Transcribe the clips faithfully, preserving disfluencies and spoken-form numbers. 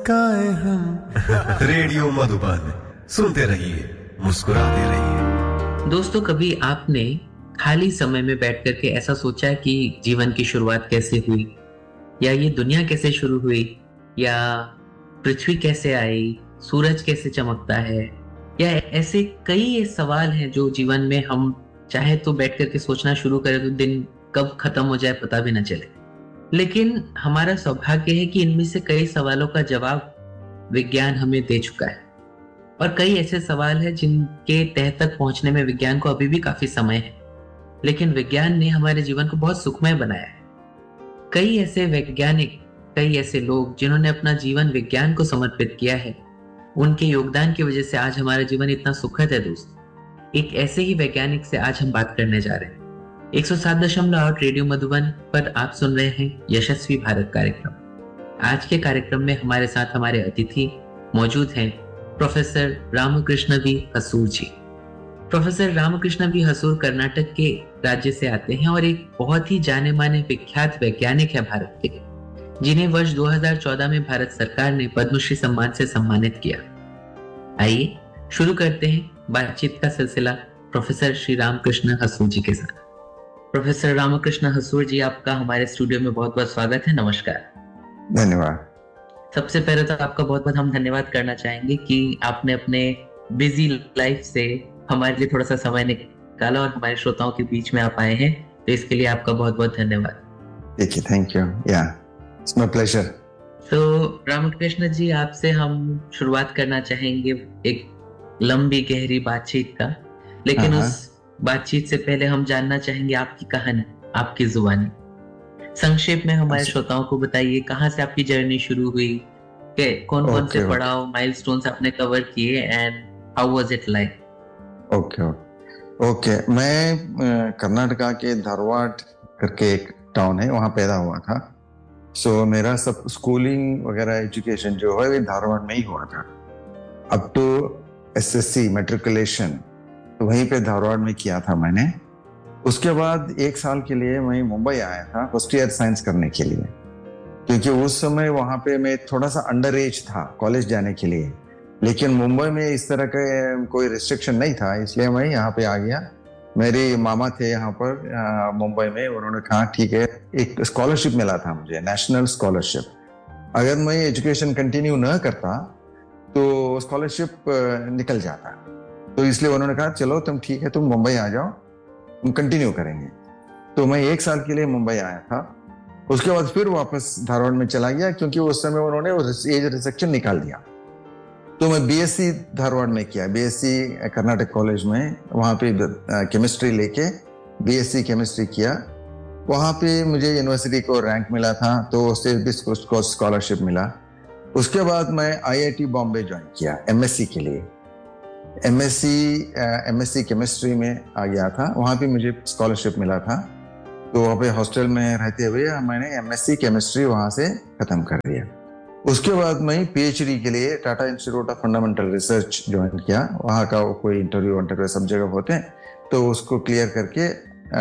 मुस्काए हम। रेडियो मधुबन, सुनते रहिए, मुस्कुराते रहिए। दोस्तों, कभी आपने खाली समय में बैठ कर के ऐसा सोचा कि जीवन की शुरुआत कैसे हुई, या ये दुनिया कैसे शुरू हुई, या पृथ्वी कैसे आई, सूरज कैसे चमकता है, या ऐसे कई सवाल हैं जो जीवन में हम चाहे तो बैठ कर के सोचना शुरू करें तो दिन कब खत्म हो जाए पता भी ना चले। लेकिन हमारा सौभाग्य है कि इनमें से कई सवालों का जवाब विज्ञान हमें दे चुका है, और कई ऐसे सवाल हैं जिनके तह तक पहुंचने में विज्ञान को अभी भी काफी समय है, लेकिन विज्ञान ने हमारे जीवन को बहुत सुखमय बनाया है। कई ऐसे वैज्ञानिक, कई ऐसे लोग जिन्होंने अपना जीवन विज्ञान को समर्पित किया है, उनके योगदान की वजह से आज हमारा जीवन इतना सुखद है। दोस्त, एक ऐसे ही वैज्ञानिक से आज हम बात करने जा रहे हैं। एक सौ सात दशमलव आठ रेडियो मधुबन पर आप सुन रहे हैं यशस्वी भारत कार्यक्रम। आज के कार्यक्रम में हमारे साथ हमारे अतिथि मौजूद हैं professor Ramakrishna we हसूर ji. Professor Ramakrishna we हसूर Karnataka के राज्य से आते हैं और एक बहुत ही जाने माने विख्यात वैज्ञानिक है भारत के, जिन्हें वर्ष दो हज़ार चौदह में भारत सरकार ने पद्मश्री सम्मान से सम्मानित किया। आइए शुरू करते हैं बातचीत का सिलसिला प्रोफेसर श्री रामकृष्ण हसूर जी के साथ। प्रोफेसर रामकृष्ण हसूर जी, आपका हमारे स्टूडियो में बहुत बहुत स्वागत है। नमस्कार। धन्यवाद। सबसे पहले तो आपका बहुत बहुत हम धन्यवाद करना चाहेंगे कि आपने अपने बिजी लाइफ से हमारे लिए थोड़ा सा समय निकाला और हमारे श्रोताओं के बीच में आप आए हैं, तो इसके लिए आपका बहुत बहुत धन्यवाद। ठीक है, थैंक यू, या इट्स माय प्लेजर। तो रामकृष्ण जी, आपसे हम शुरुआत करना चाहेंगे एक लंबी गहरी बातचीत का, लेकिन हाँ, उस बातचीत से पहले हम जानना चाहेंगे आपकी कहानी, आपकी जुबानी। संक्षेप में हमारे श्रोताओं को बताइए, कहाँ से आपकी जर्नी शुरू हुई, के कौन कौन okay, से पड़ाव, माइलस्टोन्स आपने कवर किए, and how was it like? Okay okay मैं कर्नाटका के धारवाड़ करके एक टाउन है, वहाँ पैदा हुआ था। सो so, मेरा सब स्कूलिंग वगैरह एजुकेशन जो है वो धारवाड़ में ही हुआ था, अप टू एसएससी मैट्रिकुलेशन तो वहीं पे धारवाड़ में किया था मैंने। उसके बाद एक साल के लिए मैं मुंबई आया था फर्स्ट ईयर साइंस करने के लिए, क्योंकि उस समय वहाँ पे मैं थोड़ा सा अंडर एज था कॉलेज जाने के लिए, लेकिन मुंबई में इस तरह का कोई रिस्ट्रिक्शन नहीं था, इसलिए मैं यहाँ पे आ गया। मेरे मामा थे यहाँ पर मुंबई में, उन्होंने कहा ठीक है, एक स्कॉलरशिप मिला था मुझे, नेशनल स्कॉलरशिप। अगर मैं एजुकेशन कंटिन्यू न करता तो स्कॉलरशिप निकल जाता, तो इसलिए उन्होंने कहा चलो तुम ठीक है, तुम मुंबई आ जाओ, हम कंटिन्यू करेंगे। तो मैं एक साल के लिए मुंबई आया था। उसके बाद फिर वापस धारवाड़ में चला गया, क्योंकि उस समय उन्होंने एज रिस्ट्रिक्शन निकाल दिया। तो मैं बीएससी धारवाड़ में किया, बीएससी कर्नाटक कॉलेज में, वहाँ पे केमिस्ट्री लेके बीएससी केमिस्ट्री किया। वहाँ पे मुझे यूनिवर्सिटी को रैंक मिला था, तो उससे भी स्कॉलरशिप मिला। उसके बाद मैं आईआईटी बॉम्बे ज्वाइन किया एमएससी के लिए। एमएससी एमएससी केमिस्ट्री में आ गया था, वहाँ पे मुझे स्कॉलरशिप मिला था। तो वहाँ पे हॉस्टल में रहते हुए मैंने एमएससी केमिस्ट्री वहाँ से खत्म कर दिया। उसके बाद मैं पीएचडी के लिए Tata institute of fundamental research join किया। वहाँ का कोई इंटरव्यू इंटरव्यू सब जगह होते हैं, तो उसको क्लियर करके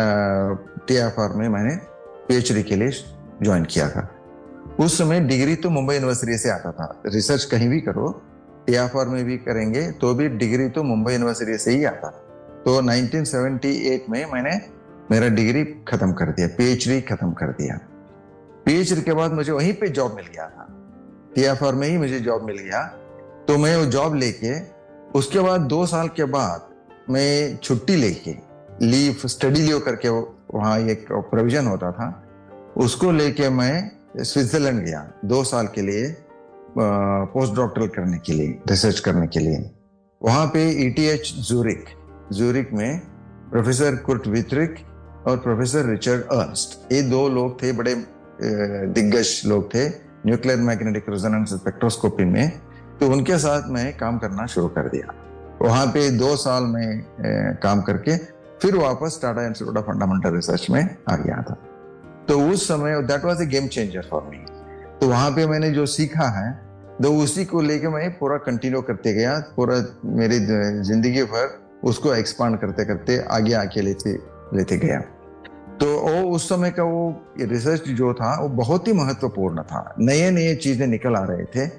टीएफआर में मैंने पीएचडी के लिए ज्वाइन किया था। उस समय डिग्री तो मुंबई यूनिवर्सिटी से आता था, रिसर्च कहीं भी करो, टीएफआर में भी करेंगे तो भी डिग्री तो मुंबई यूनिवर्सिटी से ही आता। तो उन्नीस सौ अठहत्तर में मैंने मेरा डिग्री खत्म कर दिया, पीएचडी खत्म कर दिया। पीएचडी के बाद मुझे वहीं पे जॉब मिल गया था, टीएफआर में ही मुझे जॉब मिल गया। तो मैं वो जॉब लेके उसके बाद दो साल के बाद मैं छुट्टी लेके, लीव स्टडी लीव करके, वहाँ एक प्रोविजन होता था, उसको लेके मैं स्विट्जरलैंड गया दो साल के लिए, पोस्ट डॉक्टरल करने के लिए, रिसर्च करने के लिए। वहाँ पे ईटीएच जूरिक जूरिक में प्रोफेसर कुर्ट विट्रिक और प्रोफेसर रिचर्ड अर्नस्ट, ये दो लोग थे, बड़े दिग्गज लोग थे न्यूक्लियर मैग्नेटिक रेजोनेंस स्पेक्ट्रोस्कोपी में। तो उनके साथ मैं काम करना शुरू कर दिया। वहाँ पे दो साल में काम करके फिर वापस Tata institute of fundamental research में आ गया था। तो उस समय that was a game changer for me. तो वहाँ पे मैंने जो सीखा है तो उसी को लेके मैं पूरा कंटिन्यू करते गया, पूरा मेरी जिंदगी भर उसको एक्सपांड करते करते आगे आके लेते लेते गया। तो वो उस समय का वो रिसर्च जो था वो बहुत ही महत्वपूर्ण था, नए नए चीजें निकल आ रहे थे।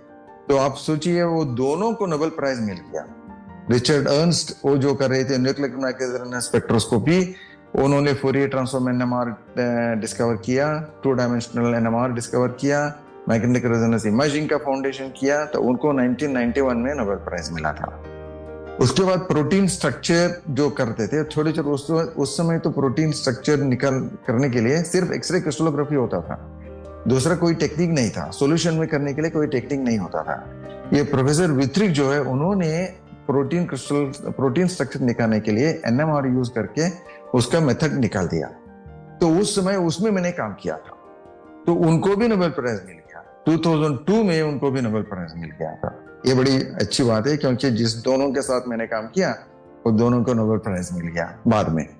तो आप सोचिए वो दोनों को नोबेल प्राइज मिल गया। रिचर्ड अर्नस्ट वो जो कर रहे थे न्यूक्लियर स्पेक्ट्रोस्कोपी, उन्होंने फोरियर ट्रांसफॉर्म एनएमआर डिस्कवर किया, टू डायमेंशनल एनएमआर डिस्कवर किया, मैग्नेटिक रेजोनेंस इमेजिंग का फाउंडेशन किया, तो उनको नाइनटीन नाइंटी वन में नोबेल प्राइज मिला था। उसके बाद प्रोटीन स्ट्रक्चर जो करते थे छोटे छोटे, उस, उस समय तो प्रोटीन स्ट्रक्चर निकाल करने के लिए सिर्फ एक्सरे क्रिस्टलोग्राफी होता था, दूसरा कोई टेक्निक नहीं था, सॉल्यूशन में करने के लिए कोई टेक्निक नहीं होता था। ये प्रोफेसर विथरिक जो है उन्होंने प्रोटीन क्रिस्टल प्रोटीन स्ट्रक्चर निकालने के लिए एनएमआर यूज करके उसका मेथड निकाल दिया। तो उस समय उसमें मैंने काम किया था, तो उनको भी नोबेल प्राइज मिल गया। दो हज़ार दो में उनको भी नोबेल प्राइज मिल गया था। ये बड़ी अच्छी बात है क्योंकि जिस दोनों के साथ मैंने काम किया वो दोनों को नोबेल प्राइज मिल गया बाद में।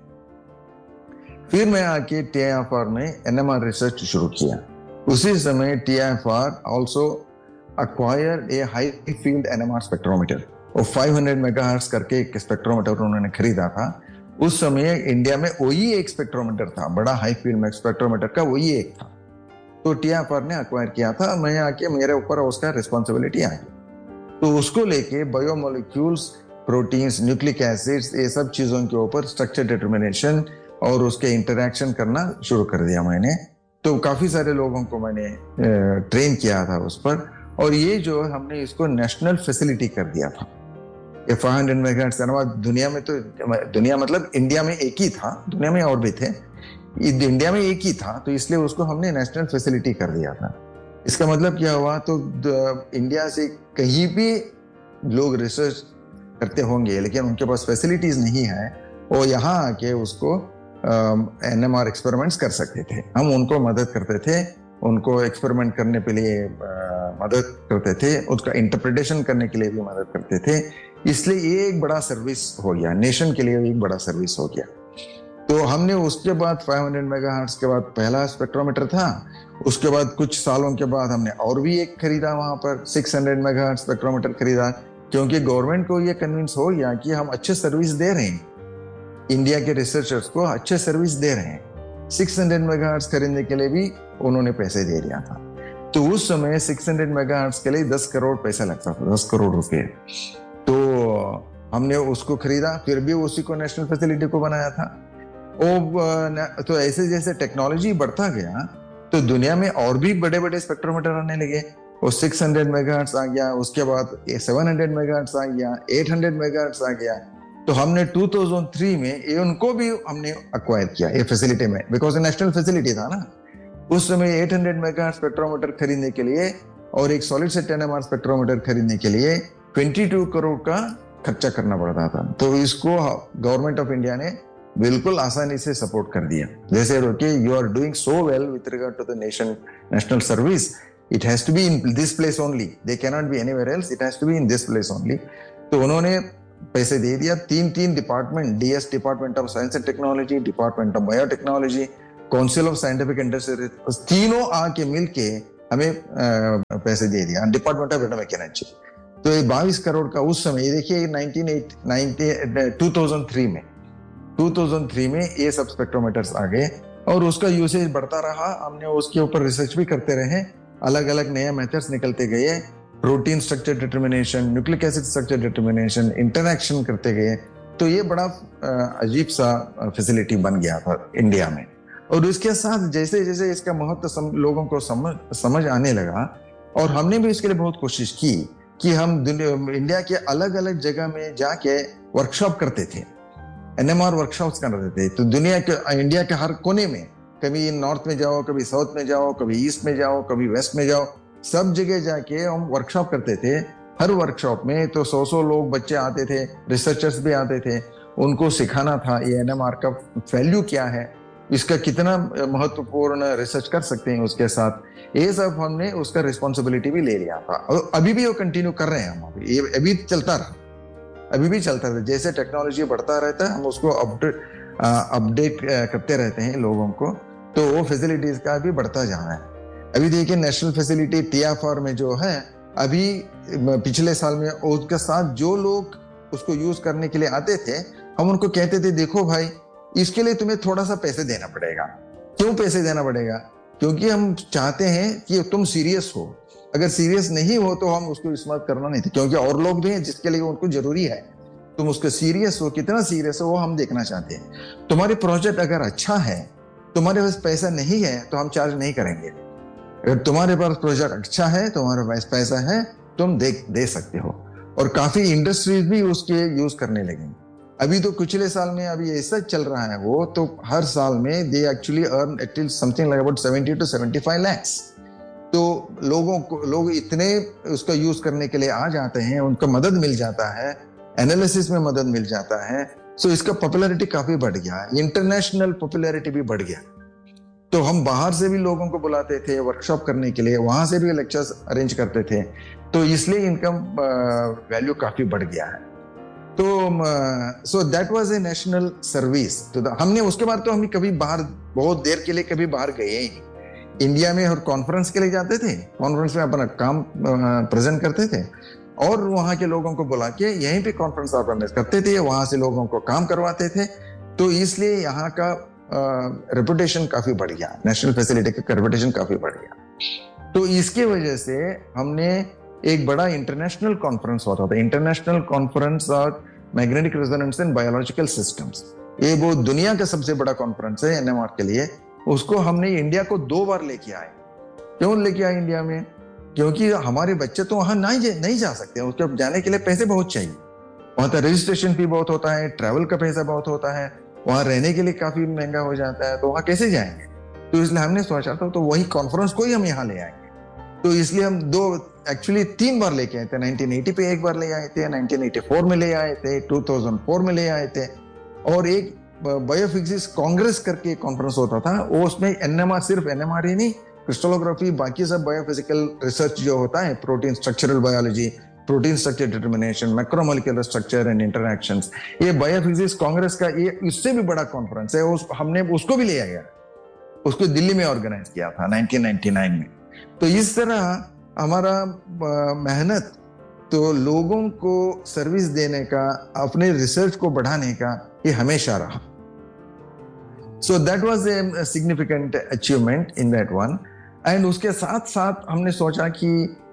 फिर मैं आके टीआईएफआर में एनएमआर रिसर्च शुरू किया। उसी समय TIFR also acquired a high field N M R spectrometer और पाँच सौ मेगाहर्ट्ज करके एक स्पेक्ट्रोमीटर उन्होंने खरीदा था। उस समय इंडिया में वही एक स्पेक्ट्रोमीटर था, बड़ा हाई फील्ड स्पेक्ट्रोमीटर का वही एक था। तो टीआईएफआर ने अक्वायर किया था, मैं आके मेरे ऊपर उसका रिस्पॉन्सिबिलिटी आ गई। तो उसको लेके बायोमोलिक्यूल्स, प्रोटीन्स, न्यूक्लिक एसिड्स, ये सब चीजों के ऊपर स्ट्रक्चर डिटर्मिनेशन और उसके इंटरेक्शन करना शुरू कर दिया मैंने। तो काफी सारे लोगों को मैंने ट्रेन किया था उस पर, और ये जो हमने इसको नेशनल फैसिलिटी कर दिया था। ये पाँच सौ मेगाहर्ट्ज दुनिया में, तो दुनिया मतलब इंडिया में एक ही था, दुनिया में और भी थे, इंडिया में एक ही था, तो इसलिए उसको हमने नेशनल फैसिलिटी कर दिया था। इसका मतलब क्या हुआ, तो इंडिया से कहीं भी लोग रिसर्च करते होंगे लेकिन उनके पास फैसिलिटीज नहीं है, वो यहाँ आके उसको एनएमआर एक्सपेरिमेंट्स कर सकते थे। हम उनको मदद करते थे, उनको एक्सपेरिमेंट करने के लिए मदद करते थे, उसका इंटरप्रिटेशन करने के लिए भी मदद करते थे। इसलिए ये एक बड़ा सर्विस हो गया, नेशन के लिए एक बड़ा सर्विस हो गया। तो हमने उसके बाद पाँच सौ मेगाहर्ट्ज के बाद पहला स्पेक्ट्रोमीटर था, उसके बाद कुछ सालों के बाद हमने और भी एक खरीदा, वहां पर छह सौ मेगाहर्ट्ज स्पेक्ट्रोमीटर खरीदा, क्योंकि गवर्नमेंट को ये कन्विंस हो गया कि हम अच्छे सर्विस दे रहे हैं, इंडिया के रिसर्चर्स को अच्छे सर्विस दे रहे हैं। छह सौ मेगाहर्ट्ज खरीदने के लिए भी उन्होंने पैसे दे दिया था। तो उस समय छह सौ मेगाहर्ट्ज के लिए दस करोड़ पैसा लगता था, दस करोड़ रुपए। तो हमने उसको खरीदा, फिर भी उसी को नेशनल फैसिलिटी को बनाया था। ओ, तो ऐसे जैसे टेक्नोलॉजी बढ़ता गया तो दुनिया में और भी बड़े बड़े स्पेक्ट्रोमीटर आने लगे। वो छह सौ मेगाहर्ट्ज आ गया, उसके बाद सात सौ मेगाहर्ट्ज आ गया, आठ सौ मेगाहर्ट्ज आ गया। तो हमने दो हज़ार तीन में ये उनको भी हमने अक्वायर किया ये फैसिलिटी में, बिकॉज नेशनल फैसिलिटी था ना। उस समय आठ सौ मेगाहर्ट्ज स्पेक्ट्रोमीटर खरीदने के लिए और एक सॉलिड स्टेट एनएमआर स्पेक्ट्रोमीटर खरीदने के लिए बाईस करोड़ का खर्चा करना पड़ता था। तो इसको गवर्नमेंट ऑफ इंडिया ने बिल्कुल आसानी से सपोर्ट कर दिया। जैसे रोके, you are doing so well with regard to the nation national service, it has to be in this place only, they can not be anywhere else, it has to be in this place only. तो उन्होंने पैसे दे दिया। तीन तीन department, DS department of science and technology, department of biotechnology, council of scientific industry, तीनों आके मिलके हमें पैसे दे दिया, डिपार्टमेंट ऑफ एटॉमिक एनर्जी। तो ये बाईस करोड़ का उस समय, ये देखिए दो हज़ार तीन में दो हज़ार तीन में ये सब स्पेक्ट्रोमीटर्स आ गए और उसका यूसेज बढ़ता रहा। हमने उसके ऊपर रिसर्च भी करते रहे, अलग अलग नए मेथड्स निकलते गए, protein structure determination, nucleic acid structure determination, interaction करते गए। तो ये बड़ा अजीब सा फैसिलिटी बन गया था इंडिया में। और उसके साथ जैसे जैसे इसका महत्व लोगों को समझ समझ आने लगा, और हमने भी इसके लिए बहुत कोशिश की कि हम इंडिया के अलग अलग जगह में जाके वर्कशॉप करते थे, एनएमआर वर्कशॉप्स करते थे। तो दुनिया के, इंडिया के हर कोने में, कभी नॉर्थ में जाओ, कभी साउथ में जाओ, कभी ईस्ट में जाओ, कभी वेस्ट में जाओ, सब जगह जाके हम वर्कशॉप करते थे। हर वर्कशॉप में तो सौ सौ लोग बच्चे आते थे, रिसर्चर्स भी आते थे, उनको सिखाना था ये एनएमआर का वैल्यू क्या है, इसका कितना महत्वपूर्ण रिसर्च कर सकते हैं उसके साथ। ये सब हमने उसका रिस्पॉन्सिबिलिटी भी ले लिया था, और अभी भी वो कंटिन्यू कर रहे हैं हम। अभी ये अभी चलता रहा, अभी भी चलता रहा। जैसे टेक्नोलॉजी बढ़ता रहता है हम उसको अपडेट अपडेट करते रहते हैं लोगों को, तो वो फैसिलिटीज का भी बढ़ता जा रहा है। अभी देखिए नेशनल फैसिलिटी टीआईएफआर में जो है, अभी पिछले साल में उसके साथ जो लोग उसको यूज करने के लिए आते थे, हम उनको कहते थे देखो भाई, इसके लिए तुम्हें थोड़ा सा पैसे देना पड़ेगा। क्यों पैसे देना पड़ेगा? क्योंकि हम चाहते हैं कि तुम सीरियस हो, अगर सीरियस नहीं हो तो हम उसको इस्तेमाल करना नहीं था, क्योंकि और लोग भी हैं जिसके लिए उनको जरूरी है। तुम उसको सीरियस हो, कितना सीरियस हो वो हम देखना चाहते हैं। तुम्हारे प्रोजेक्ट अगर अच्छा है, तुम्हारे पास पैसा नहीं है तो हम चार्ज नहीं करेंगे। अगर तुम्हारे पास प्रोजेक्ट अच्छा है, तुम्हारे पास पैसा है, तुम दे दे सकते हो। और काफी इंडस्ट्रीज भी उसके यूज करने लगे। अभी तो पिछले साल में अभी ऐसा चल रहा है, वो तो हर साल में they actually earn at least something like about seventy two seventy five lakhs. तो लोगों को लोग इतने उसका यूज करने के लिए आ जाते हैं, उनको मदद मिल जाता है, एनालिसिस में मदद मिल जाता है। सो इसका पॉपुलैरिटी काफी बढ़ गया, इंटरनेशनल पॉपुलैरिटी भी बढ़ गया। तो हम बाहर से भी लोगों को बुलाते थे वर्कशॉप करने के लिए, वहां से भी लेक्चर्स अरेंज करते थे। तो इसलिए इनकम वैल्यू काफी बढ़ गया है। तो so that was a national service. तो हमने उसके बाद तो हम कभी बाहर बहुत देर के लिए कभी बाहर गए ही। इंडिया में और कॉन्फ्रेंस के लिए जाते थे, कॉन्फ्रेंस में अपना काम प्रेजेंट करते थे और वहां के लोगों को बुला के यहीं पे कॉन्फ्रेंस ऑर्गेनाइज करते थे, वहां से लोगों को काम करवाते थे। तो इसलिए यहाँ का रेपुटेशन uh, काफी बढ़ गया, नेशनल फैसिलिटी का रेपुटेशन काफी बढ़ गया। तो इसकी वजह से हमने एक बड़ा इंटरनेशनल कॉन्फ्रेंस होता था, international conference of magnetic resonance in biological systems. ये वो दुनिया का सबसे बड़ा कॉन्फ्रेंस है एनएमआर के लिए। उसको हमने इंडिया को दो बार लेके आए। क्यों लेके आए इंडिया में? क्योंकि हमारे बच्चे तो वहां नहीं नहीं जा सकते, उसके जाने के लिए पैसे बहुत चाहिए। वहां तो रजिस्ट्रेशन फी बहुत होता है, ट्रैवल का पैसा बहुत होता है, वहां रहने के लिए काफी महंगा हो जाता है, तो वहां कैसे जाएंगे? तो इसलिए हमने सोचा था तो वही कॉन्फ्रेंस को ही हम यहाँ ले आएंगे। तो इसलिए हम दो एक्चुअली तीन बार लेके आए थे। नाइनटीन एटी पे एक बार ले आए थे, नाइनटीन एटी फोर में ले आए थे, टू थाउजेंड फोर में ले आए थे। और एक बायोफिजिक्स कांग्रेस करके कॉन्फ्रेंस होता था, वो उसमें एनएमआर, सिर्फ एनएमआर ही नहीं, क्रिस्टलोग्राफी, बाकी सब बायोफिजिकल रिसर्च जो होता है, protein structural biology, protein structure determination, macromolecular structure and interactions, ये बायोफिजिक्स कांग्रेस का ये इससे भी बड़ा कॉन्फ्रेंस है। उस हमने उसको भी ले आया, उसको दिल्ली में ऑर्गेनाइज किया था नाइनटीन नाइंटी नाइन में। तो इस तरह हमारा मेहनत तो लोगों को सर्विस देने का, अपने रिसर्च को बढ़ाने का, ये हमेशा रहा। So that was a significant achievement in that one. And उसके साथ साथ हमने सोचा कि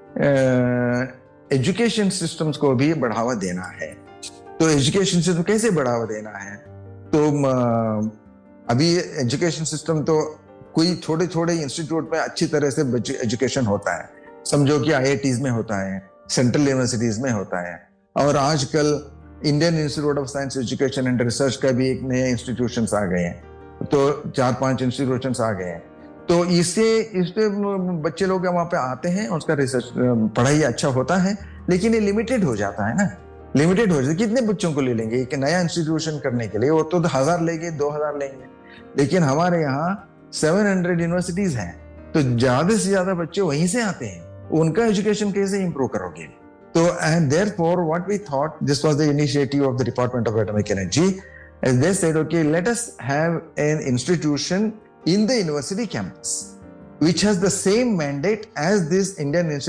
एजुकेशन सिस्टम्स को भी बढ़ावा देना है। तो एजुकेशन सिस्टम कैसे बढ़ावा देना है? तो अभी एजुकेशन सिस्टम तो कोई छोटे छोटे इंस्टीट्यूट में अच्छी तरह से एजुकेशन होता है, समझो कि आईआईटीज में होता है, सेंट्रल यूनिवर्सिटीज में होता है, और आजकल Indian institute of science education and research का भी एक नए इंस्टीट्यूशंस आ गए हैं, तो चार पांच इंस्टीट्यूशंस आ गए हैं। तो इससे इससे बच्चे लोग वहां पे आते हैं, उसका रिसर्च पढ़ाई अच्छा होता है, लेकिन ये लिमिटेड हो जाता है ना, लिमिटेड हो जाता है। कितने बच्चों को ले लेंगे एक नया इंस्टीट्यूशन करने के लिए? वो तो हजार लेंगे, दो हजार लेंगे, लेकिन हमारे यहाँ सेवन हंड्रेड यूनिवर्सिटीज हैं, तो ज्यादा से ज्यादा बच्चे वहीं से आते हैं, उनका एजुकेशन कैसे इंप्रूव करोगे? तो and therefore what we thought, this was the initiative of the department of atomic energy, as they said okay let us have an institution in the university campus which has the same mandate as this Indian Institute